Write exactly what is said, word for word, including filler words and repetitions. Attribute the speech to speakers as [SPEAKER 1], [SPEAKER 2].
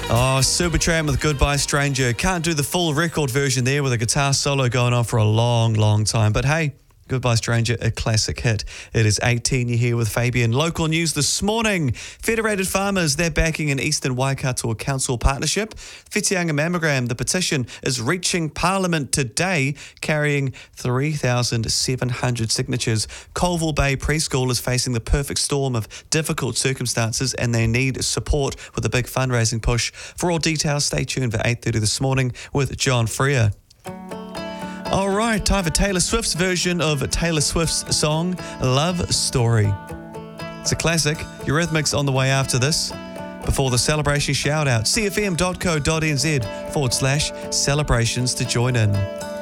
[SPEAKER 1] Oh, Supertramp with Goodbye Stranger. Can't do the full record version there with a guitar solo going on for a long, long time. But hey, Goodbye Stranger, a classic hit. It is eighteen, you're here with Fabian. Local news this morning. Federated Farmers, they're backing an Eastern Waikato Council partnership. Whitianga Mammogram, the petition is reaching Parliament today, carrying three thousand seven hundred signatures. Colville Bay Preschool is facing the perfect storm of difficult circumstances and they need support with a big fundraising push. For all details, stay tuned for eight thirty this morning with John Freer. All right, time for Taylor Swift's version of Taylor Swift's song, Love Story. It's a classic. Eurythmics on the way after this. Before the celebration shout out, cfm.co.nz forward slash celebrations to join in.